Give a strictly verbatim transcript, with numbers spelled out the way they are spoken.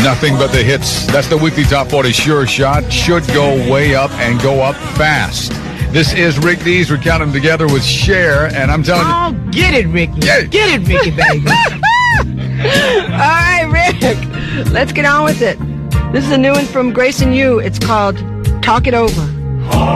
Nothing but the hits. That's the weekly Top forty Sure Shot. Should go way up and go up fast. This is Rick Dees. We're counting them together with Cher, and I'm telling oh, you. Oh, get it, Ricky. Get it, get it Ricky, baby. All right, Rick. Let's get on with it. This is a new one from Grace and You. It's called Talk It Over.